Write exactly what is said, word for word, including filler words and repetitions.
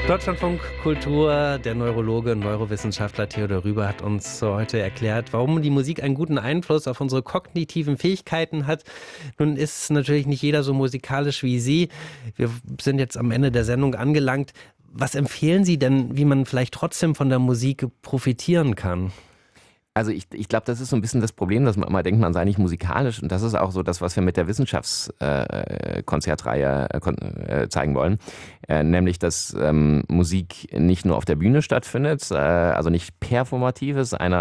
Deutschlandfunk Kultur, der Neurologe und Neurowissenschaftler Theodor Rüber hat uns heute erklärt, warum die Musik einen guten Einfluss auf unsere kognitiven Fähigkeiten hat. Nun ist natürlich nicht jeder so musikalisch wie Sie. Wir sind jetzt am Ende der Sendung angelangt. Was empfehlen Sie denn, wie man vielleicht trotzdem von der Musik profitieren kann? Also ich, ich glaube, das ist so ein bisschen das Problem, dass man immer denkt, man sei nicht musikalisch. Und das ist auch so das, was wir mit der Wissenschaftskonzertreihe äh, äh, zeigen wollen. Äh, nämlich, dass ähm, Musik nicht nur auf der Bühne stattfindet, äh, also nicht performativ ist, einer